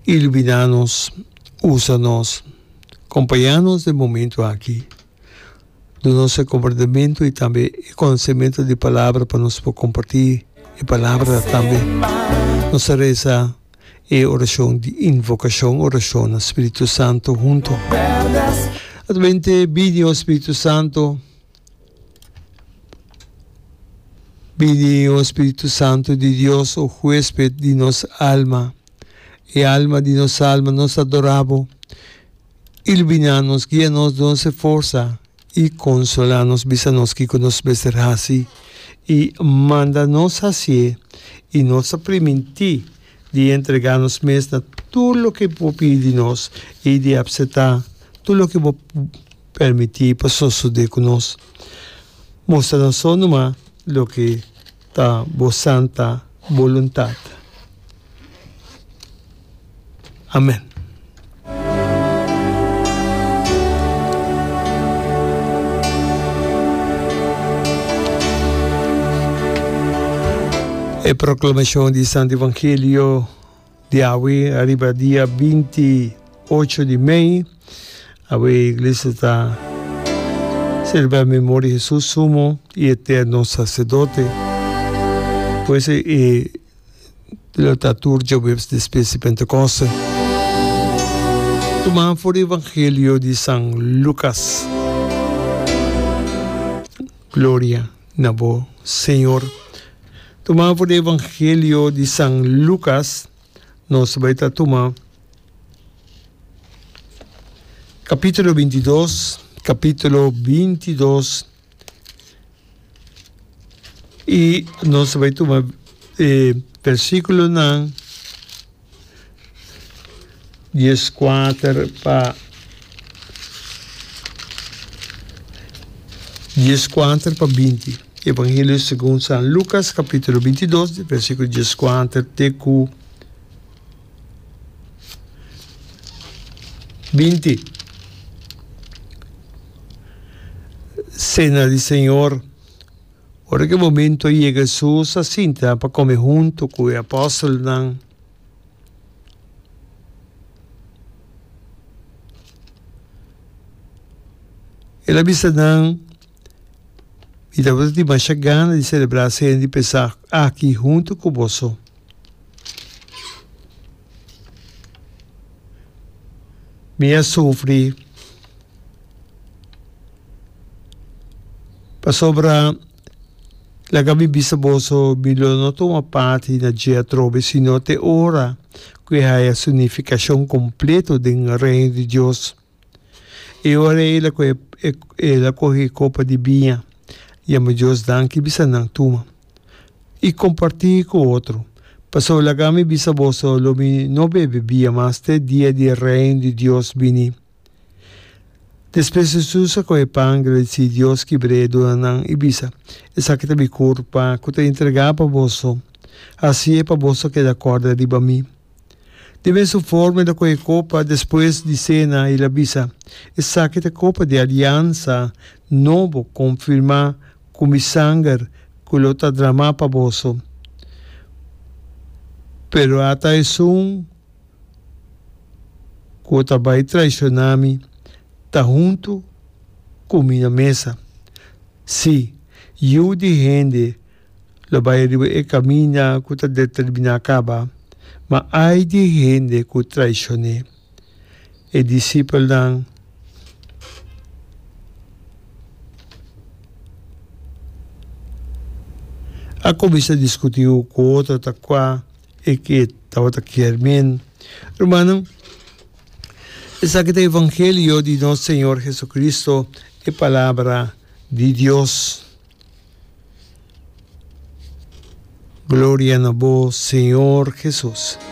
Ilumina-nos, usa-nos, acompanha-nos de momento aqui, do nosso comportamento e também conhecimento de palavra para nos compartilhar e palavra também. Nossa reza e oração de invocação, oração ao Espírito Santo junto. Através vídeo Espírito Santo, vídeo Espírito Santo de Deus, o huésped de nossa alma, e alma de nossa alma, nos adoramos. Ilumina-nos, guia-nos, dá-nos força e consola-nos, visa-nos que nos besterrasi e manda-nos assim e nos permitir de entregar-nos mesmo tudo o que pode pedir de nós e de aceitar tudo o que pode permitir para suceder conosco. Mostra-nos só numa o que está boa santa vontade. Amém. A proclamação de Santo Evangelho de hoje, arriba dia 28 de maio. A igreja está celebrando a memória de Jesus, sumo e eterno sacerdote. Pois a liturgia de espécie Pentecostes. Tomamos o Evangelho de São Lucas. Glória na voz, Senhor. Tomamos o Evangelho de São Lucas, nós vamos tomar capítulo 22, e nós vamos tomar versículo 14 para 20. Evangelho segundo São Lucas, capítulo 22, versículo 14 até 20. Cena do Senhor. Ora que momento aí Jesus assinta para comer junto com os apóstolos. Ela vista e depois de mais gana de celebrar a cena de pensar aqui junto com você. Me sofre para sobrar la gabi bisa boso bilo no toma parte na dia trobe sino te ora que há a significação completa do reino de Deus. E ora ela corre copa de vinho e a Deus dan que bisa nang tuma e compartilhe com outro. Passou la gami bisa boso lomi no bebe bia mas te dia de reino de Deus bini. Depois Jesus com o pão agradeci Deus que bredo nang ibisa. Essa que te curpa que te entregar para você. Assim é para você que da corda de mim. De mesma forma da copa depois de cena e la bisa. Essa que te copa de aliança novo confirmar como sangue que lo ta drama para você. Pero ata es que ta vai traicionar-me. Está junto com minha mesa. Sim, eu de gente lo vai e caminha que está determinado acaba, mas há de gente que traicione. E discípulo dan a começar a discutir com outro tá qua e que tá outra quermen. Hermano, essa que é o Evangelho de nosso Senhor Jesucristo é palavra de Deus. Glória a vós, Senhor Jesus.